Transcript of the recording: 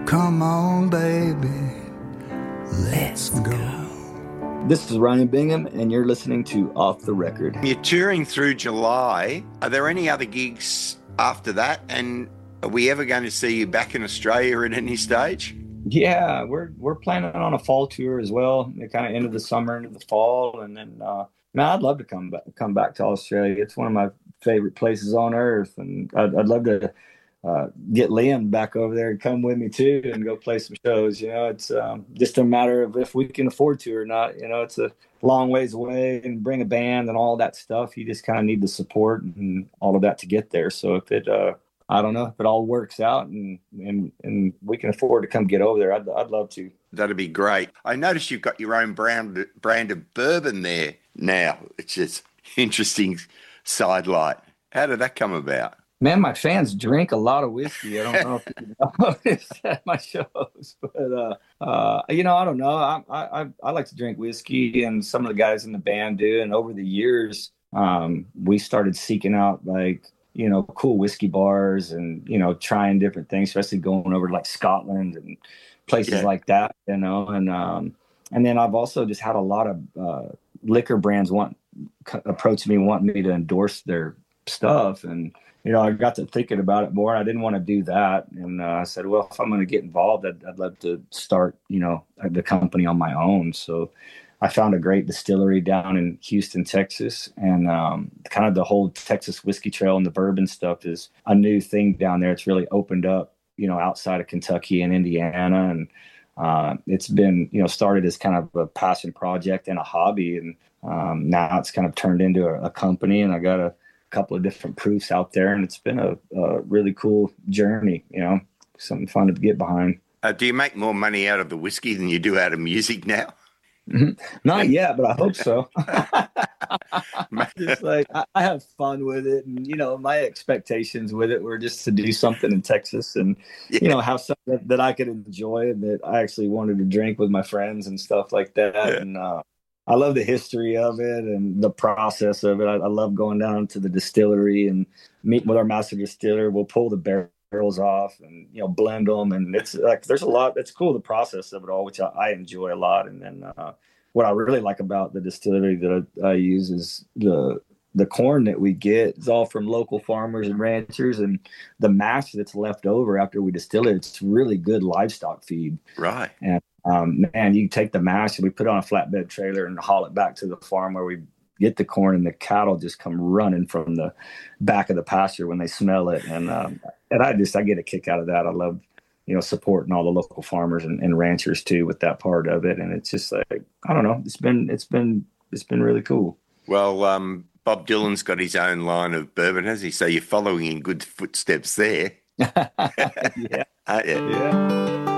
Come on, baby, let's go. This is Ryan Bingham, and you're listening to Off the Record. You're touring through July. Are there any other gigs after that? And are we ever going to see you back in Australia at any stage? Yeah, we're planning on a fall tour as well. Kind of end of the summer, into the fall, and then man, I'd love to come back to Australia. It's one of my favorite places on earth, and I'd love to get Liam back over there and come with me too, and go play some shows. You know, it's just a matter of if we can afford to or not. You know, it's a long ways away, and bring a band and all that stuff. You just kind of need the support and all of that to get there. So if it I don't know if it all works out and we can afford to come get over there, I'd love to. That'd be great. I noticed you've got your own brand of bourbon there now. It's just interesting sidelight. How did that come about? Man, my fans drink a lot of whiskey. I don't know if you noticed at my shows, but you know, I don't know. I like to drink whiskey, and some of the guys in the band do. And over the years, we started seeking out cool whiskey bars and, trying different things, especially going over to like Scotland and places like that, and then I've also just had a lot of liquor brands approach me, wanting me to endorse their stuff. And, I got to thinking about it more. I didn't want to do that. And I said, well, if I'm going to get involved, I'd love to start, the company on my own. So I found a great distillery down in Houston, Texas, and kind of the whole Texas whiskey trail and the bourbon stuff is a new thing down there. It's really opened up, outside of Kentucky and Indiana. And it's been, started as kind of a passion project and a hobby. And now it's kind of turned into a company, and I got a couple of different proofs out there, and it's been a really cool journey, something fun to get behind. Do you make more money out of the whiskey than you do out of music now? Not yet, but I hope so. Just I have fun with it, and my expectations with it were just to do something in Texas, and have something that I could enjoy and that I actually wanted to drink with my friends and stuff like that. Yeah. And I love the history of it and the process of it. I love going down to the distillery and meeting with our master distiller. We'll pull the barrels off and blend them, and it's like there's a lot. It's cool, the process of it all, which I enjoy a lot. And then what I really like about the distillery that I use is the corn that we get is all from local farmers and ranchers, and the mash that's left over after we distill it, it's really good livestock feed. Right. And man, you take the mash and we put it on a flatbed trailer and haul it back to the farm where we get the corn, and the cattle just come running from the back of the pasture when they smell it. And I get a kick out of that. I love, supporting all the local farmers and ranchers too with that part of it. And it's just like, I don't know, it's been really cool. Well, Bob Dylan's got his own line of bourbon, has he? So you're following in good footsteps there. Yeah. Yeah.